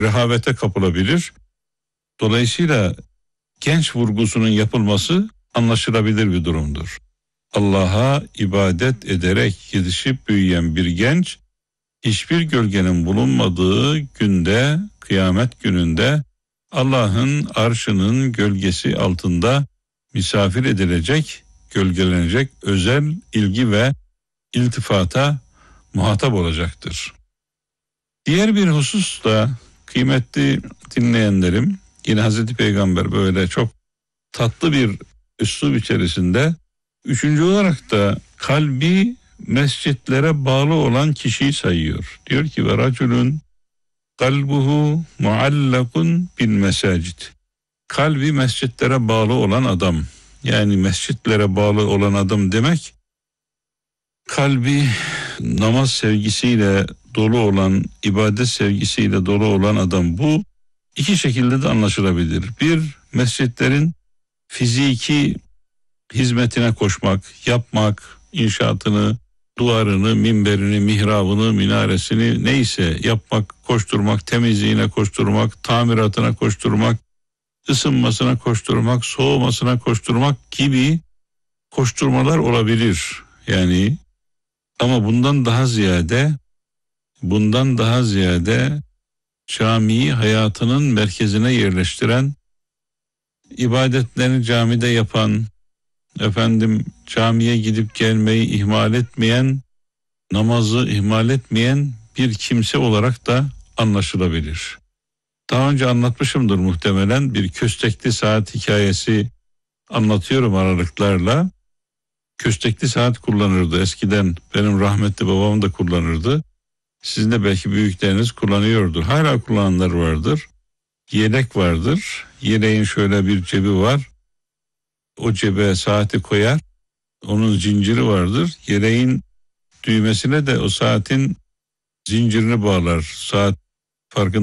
rehavete kapılabilir. Dolayısıyla genç vurgusunun yapılması anlaşılabilir bir durumdur. Allah'a ibadet ederek yetişip büyüyen bir genç, hiçbir gölgenin bulunmadığı günde, kıyamet gününde Allah'ın arşının gölgesi altında misafir edilecek, gölgelenecek, özel ilgi ve iltifata muhatap olacaktır. Diğer bir husus da kıymetli dinleyenlerim, yine Hazreti Peygamber böyle çok tatlı bir üslup içerisinde, üçüncü olarak da kalbi mescitlere bağlı olan kişiyi sayıyor. Diyor ki ve raculun kalbuhu muallakun bil mesacid. Kalbi mescitlere bağlı olan adam. Yani mescitlere bağlı olan adam demek, kalbi namaz sevgisiyle dolu olan, ibadet sevgisiyle dolu olan adam. Bu iki şekilde de anlaşılabilir. Bir, mescitlerin fiziki hizmetine koşmak, yapmak, inşaatını, duvarını, minberini, mihrabını, minaresini neyse yapmak, koşturmak, temizliğine koşturmak, tamiratına koşturmak, ısınmasına koşturmak, soğumasına koşturmak gibi koşturmalar olabilir. Yani ama bundan daha ziyade camiyi hayatının merkezine yerleştiren, ibadetlerini camide yapan, camiye gidip gelmeyi ihmal etmeyen, namazı ihmal etmeyen bir kimse olarak da anlaşılabilir. Daha önce anlatmışımdır muhtemelen, bir köstekli saat hikayesi anlatıyorum aralıklarla. Köstekli saat kullanırdı eskiden, benim rahmetli babam da kullanırdı. Sizin de belki büyükleriniz kullanıyordur. Hala kullananlar vardır. Yelek vardır. Yeleğin şöyle bir cebi var. O cebe saati koyar. Onun zinciri vardır. Yeleğin düğmesine de o saatin zincirini bağlar. Saat farkında